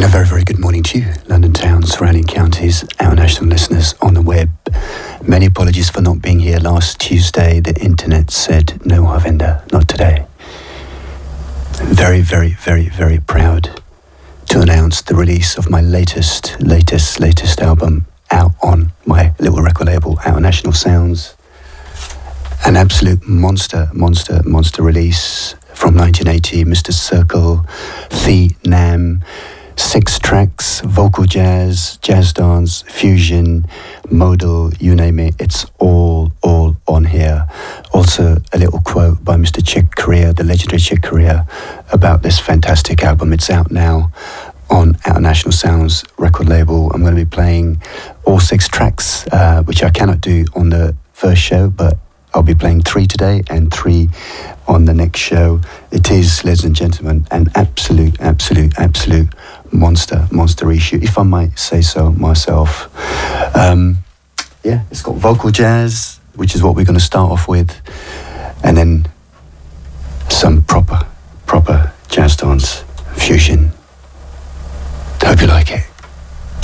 And a very, very good morning to you, London town, surrounding counties, our national listeners on the web. Many apologies for not being here last Tuesday. The internet said, no, Harvinder, not today. Very, very, very, very proud to announce the release of my latest album out on my little record label, Our National Sounds. An absolute monster release from 1980, Mr. Circle, The Nam. 6 tracks, vocal jazz, jazz dance, fusion, modal, you name it, it's all on here. Also a little quote by Mr. Chick Corea, the legendary Chick Corea, about this fantastic album. It's out now on Our National Sounds record label. I'm going to be playing all 6 tracks, which I cannot do on the first show, but I'll be playing 3 today and 3 on the next show. It is, ladies and gentlemen, an absolute monster issue, if I might say so myself. It's got vocal jazz, which is what we're going to start off with, and then some proper jazz dance fusion.